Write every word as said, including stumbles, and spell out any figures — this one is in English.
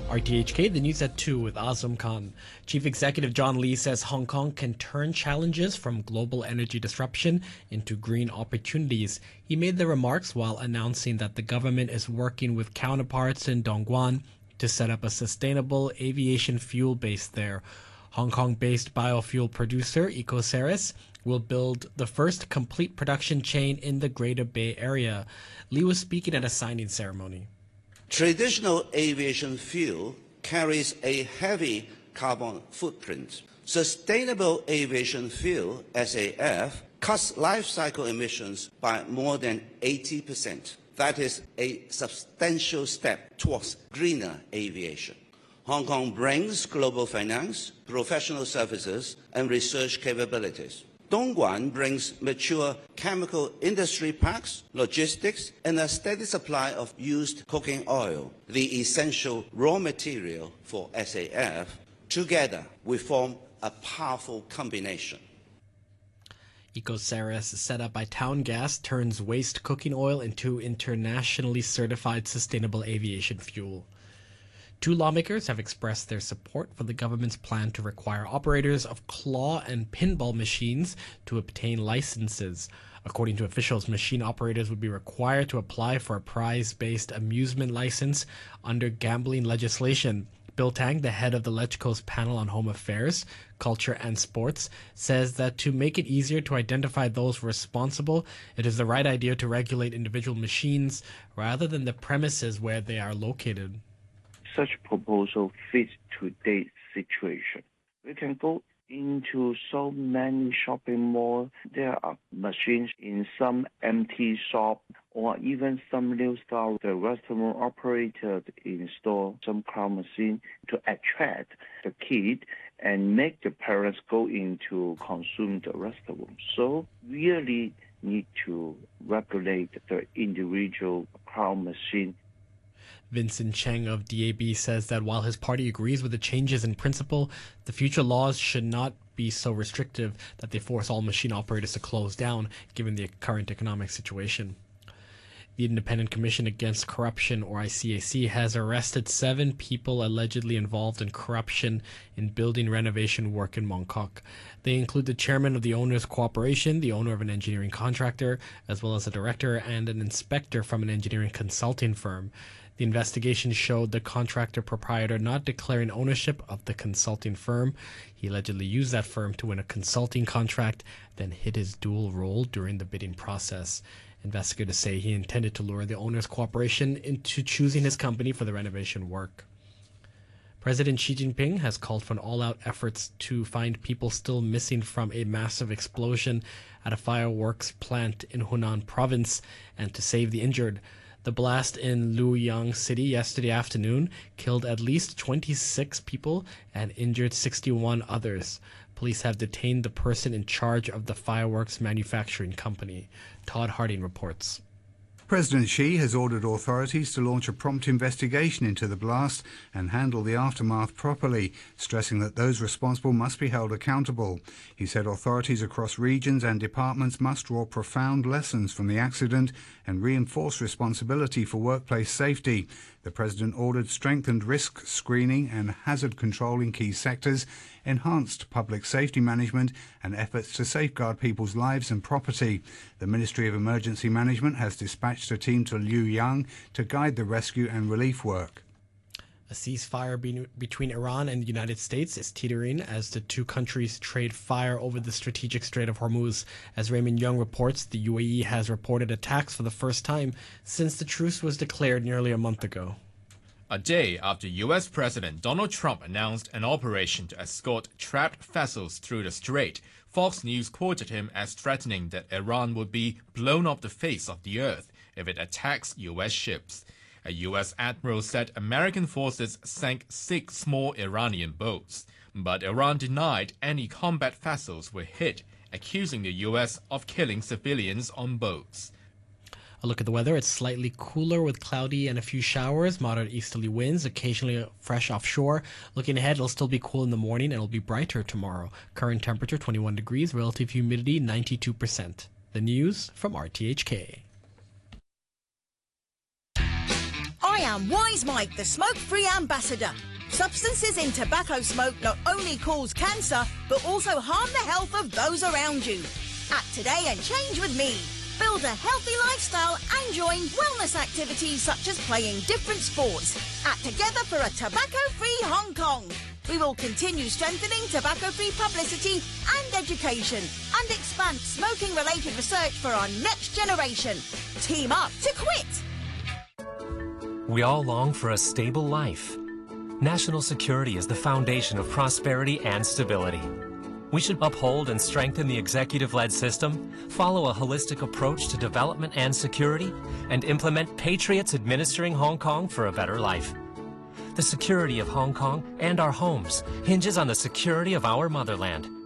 R T H K, the news at two with Azam Khan. Chief Executive John Lee says Hong Kong can turn challenges from global energy disruption into green opportunities. He made the remarks while announcing that the government is working with counterparts in Dongguan to set up a sustainable aviation fuel base there. Hong Kong-based biofuel producer Ecoceres will build the first complete production chain in the Greater Bay Area. Lee was speaking at a signing ceremony. Traditional aviation fuel carries a heavy carbon footprint. Sustainable aviation fuel, S A F, cuts life cycle emissions by more than eighty percent. That is a substantial step towards greener aviation. Hong Kong brings global finance, professional services, and research capabilities. Dongguan brings mature chemical industry parks, logistics, and a steady supply of used cooking oil, the essential raw material for S A F. Together, we form a powerful combination. Ecoceres, set up by Town Gas, turns waste cooking oil into internationally certified sustainable aviation fuel. Two lawmakers have expressed their support for the government's plan to require operators of claw and pinball machines to obtain licenses. According to officials, machine operators would be required to apply for a prize-based amusement license under gambling legislation. Bill Tang, the head of the LegCo's panel on home affairs, culture and sports, says that to make it easier to identify those responsible, it is the right idea to regulate individual machines rather than the premises where they are located. Such proposal fits today's situation. We can go into so many shopping malls. There are machines in some empty shop, or even some new style. The restaurant operator install some claw machine to attract the kid and make the parents go in to consume the restaurant. So really need to regulate the individual claw machine. Vincent Cheng of D A B says that while his party agrees with the changes in principle, the future laws should not be so restrictive that they force all machine operators to close down, given the current economic situation. The Independent Commission Against Corruption, or I C A C, has arrested seven people allegedly involved in corruption in building renovation work in Mongkok. They include the chairman of the Owners Cooperation, the owner of an engineering contractor, as well as a director and an inspector from an engineering consulting firm. The investigation showed the contractor proprietor not declaring ownership of the consulting firm. He allegedly used that firm to win a consulting contract, then hid his dual role during the bidding process. Investigators say he intended to lure the Owners Cooperation into choosing his company for the renovation work. President Xi Jinping has called for an all-out efforts to find people still missing from a massive explosion at a fireworks plant in Hunan province and to save the injured. The blast in Luoyang City yesterday afternoon killed at least twenty-six people and injured sixty-one others. Police have detained the person in charge of the fireworks manufacturing company. Todd Harding reports. President Xi has ordered authorities to launch a prompt investigation into the blast and handle the aftermath properly, stressing that those responsible must be held accountable. He said authorities across regions and departments must draw profound lessons from the accident and reinforce responsibility for workplace safety. The president ordered strengthened risk screening and hazard control in key sectors, enhanced public safety management and efforts to safeguard people's lives and property. The Ministry of Emergency Management has dispatched a team to Luoyang to guide the rescue and relief work. A ceasefire be- between Iran and the United States is teetering as the two countries trade fire over the strategic Strait of Hormuz. As Raymond Young reports, the U A E has reported attacks for the first time since the truce was declared nearly a month ago. A day after U S President Donald Trump announced an operation to escort trapped vessels through the strait, Fox News quoted him as threatening that Iran would be blown off the face of the earth if it attacks U S ships. A U S admiral said American forces sank six small Iranian boats, but Iran denied any combat vessels were hit, accusing the U S of killing civilians on boats. A look at the weather. It's slightly cooler with cloudy and a few showers, moderate easterly winds, occasionally fresh offshore. Looking ahead, it'll still be cool in the morning and it'll be brighter tomorrow. Current temperature twenty-one degrees, relative humidity ninety-two percent. The news from R T H K. I am Wise Mike, the smoke-free ambassador. Substances in tobacco smoke not only cause cancer, but also harm the health of those around you. Act today and change with me. Build a healthy lifestyle and join wellness activities such as playing different sports. Act together for a tobacco-free Hong Kong. We will continue strengthening tobacco-free publicity and education and expand smoking-related research for our next generation. Team up to quit! We all long for a stable life. National security is the foundation of prosperity and stability. We should uphold and strengthen the executive-led system, follow a holistic approach to development and security, and implement patriots administering Hong Kong for a better life. The security of Hong Kong and our homes hinges on the security of our motherland.